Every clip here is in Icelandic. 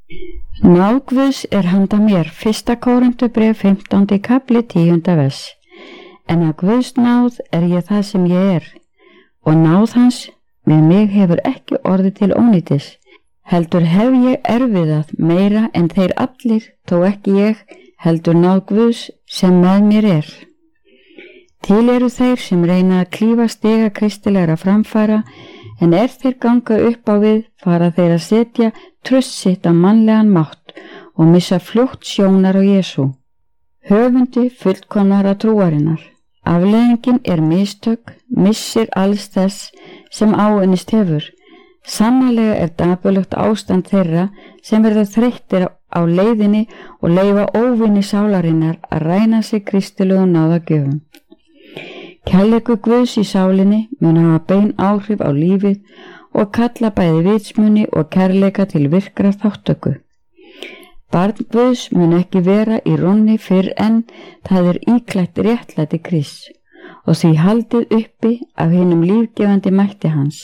Náð Guðs handa mér, 1. Kórinthubréf 15. kafli 10. vers. En að Guðs náð ég það sem ég og náð hans við mig hefur ekki orðið til ónýtis. Heldur hef ég erfiðað meira en þeir allir, þó ekki ég, heldur náð Guðs sem með mér Til eru þeir sem reyna að klífa stiga kristilegra framfæra, en þeir ganga upp á við, fara þeir að setja traust sitt á mannlegan mátt og missa fljótt sjónar á Jesú, höfundi fullkomnara trúarinnar. Afleiðingin mistök, missir alls þess sem áunnist hefur. Sannarlega dapurlegt ástand þeirra sem verða þreyttir á leiðinni og leyfa óvinni sálarinnar að ræna sig kristilegum náðagjöfum. Kærleikur Guðs í sálinni mun hafa bein áhrif á lífið og kalla bæði vitsmuni og kærleika til virkra þáttöku. Barn Guðs mun ekki vera í rónni fyrr en það íklætt réttlæti Krists og því haldið uppi af hinum lífgefandi mætti hans.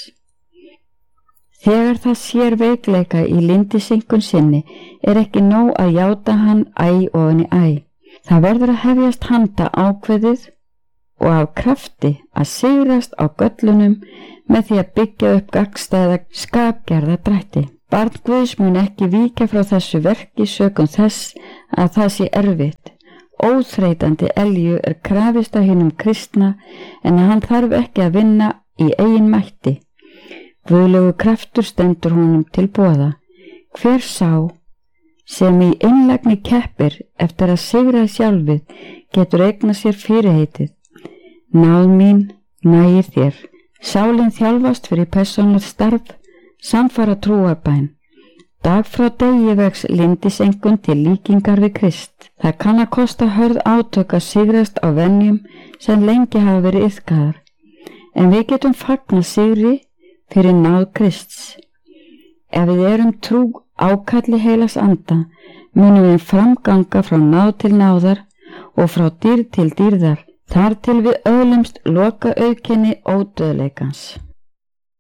Þegar það sér veikleika í lyndiseinkun sinni ekki nóg að játa hann æ ofan í æ. Það verður að hefjast handa ákveðið og af krafti að sigrast á göllunum með því að byggja upp gagnstæða skapgerða drætti. Barn Guðs mun ekki víkja frá þessu verki sökum þess að það sé erfitt. Óþreytandi elju krafist af hinum kristna en hann þarf ekki að vinna í eigin mætti. Guðlegur kraftur stendur honum til boða. Hver sá sem í einlægni keppir eftir að sigra sjálfið getur eignað sér fyrirheitið. Náð mín nægir þér. Sálin þjálfast fyrir persónulegt starf, samfara trúarbæn. Dag frá degi vex lyndiseinkun til líkingar við Krist. Það kann að kosta hörð átök að sigrast á venjum sem lengi hafa verið iðkaðar. En við getum fagnað sigri fyrir náð Krists. Ef við erum trú ákalli heilags anda, munum við framganga frá náð til náðar og frá dýrð til dýrðar, þar til við öðlumst loka auðkenni ódauðleikans.